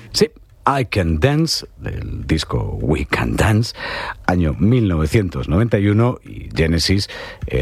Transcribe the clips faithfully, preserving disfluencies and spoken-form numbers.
Sí, I Can Dance, del disco We Can Dance, año mil novecientos noventa y uno, y Genesis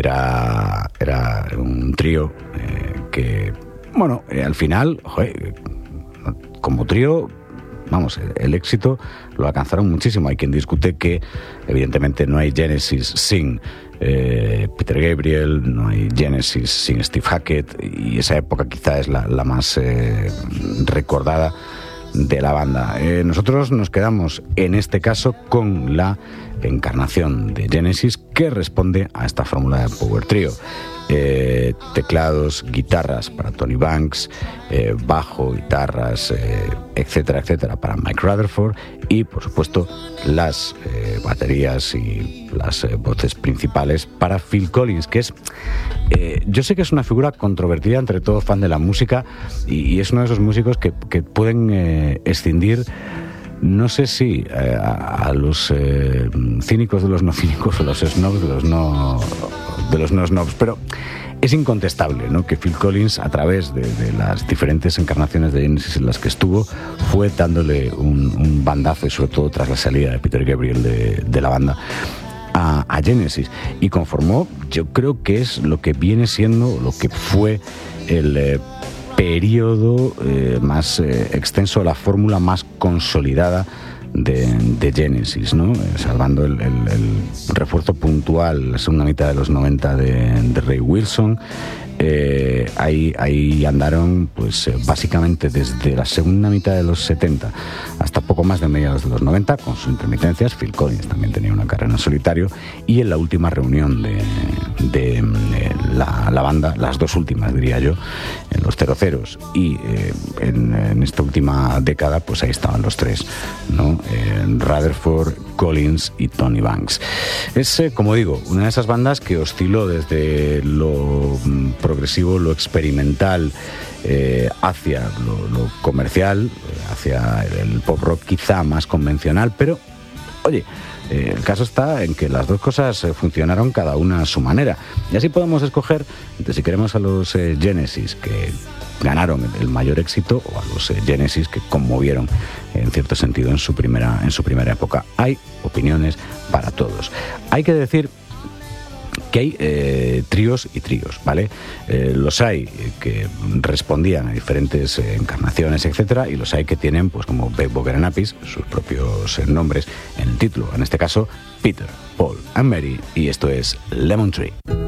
era, era un trío eh, que, bueno, eh, al final, joder, como trío, vamos, el, el éxito lo alcanzaron muchísimo. Hay quien discute que, evidentemente, no hay Genesis sin eh, Peter Gabriel, no hay Genesis sin Steve Hackett, y esa época quizá es la, la más eh, recordada de la banda. Eh, nosotros nos quedamos en este caso con la encarnación de Genesis que responde a esta fórmula de Power Trio. Eh, teclados, guitarras para Tony Banks, eh, bajo, guitarras, eh, etcétera, etcétera, para Mike Rutherford, y por supuesto las eh, baterías y las eh, voces principales para Phil Collins, que es, eh, yo sé que es una figura controvertida entre todo fan de la música, y, y es uno de esos músicos que, que pueden eh, escindir, no sé si eh, a, a los eh, cínicos de los no cínicos, o los snobs de los no de los no snobs, pero es incontestable, ¿no?, que Phil Collins, a través de, de las diferentes encarnaciones de Genesis en las que estuvo, fue dándole un, un bandazo, y sobre todo tras la salida de Peter Gabriel de, de la banda, a, a Genesis, y conformó, yo creo que es lo que viene siendo, lo que fue el eh, periodo eh, más eh, extenso, la fórmula más consolidada de, de Genesis, ¿no? Eh, salvando el, el, el refuerzo puntual, la segunda mitad de los noventa de, de Ray Wilson. Eh, ahí, ahí andaron pues eh, básicamente desde la segunda mitad de los setenta hasta poco más de mediados de los noventa, con sus intermitencias. Phil Collins también tenía una carrera en solitario, y en la última reunión de, de, de la, la banda, las dos últimas diría yo, en los cero ceros, y eh, en, en esta última década, pues ahí estaban los tres, ¿no? Eh, Rutherford, Collins y Tony Banks. Es, eh, como digo, una de esas bandas que osciló desde lo progresivo, lo experimental, eh, hacia lo, lo comercial, hacia el, el pop rock quizá más convencional, pero, oye, eh, el caso está en que las dos cosas eh, funcionaron cada una a su manera, y así podemos escoger entre si queremos a los eh, Genesis, que ganaron el mayor éxito, o a los eh, Genesis que conmovieron en cierto sentido en su primera, en su primera época. Hay opiniones para todos. Hay que decir que hay eh, tríos y tríos, ¿vale? Eh, los hay eh, que respondían a diferentes eh, encarnaciones, etcétera, y los hay que tienen, pues como Beck, Booker and Appice, sus propios eh, nombres en el título. En este caso, Peter, Paul and Mary, y esto es Lemon Tree.